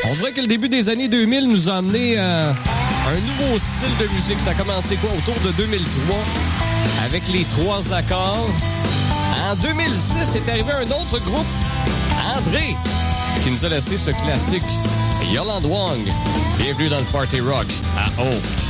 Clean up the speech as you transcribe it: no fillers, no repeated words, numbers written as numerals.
On dirait que le début des années 2000 nous a amené un nouveau style de musique. Ça a commencé quoi? Autour de 2003, avec les 3 accords. En 2006, est arrivé un autre groupe, André, qui nous a laissé ce classique, Yolande Wong. Bienvenue dans le Party Rock à O.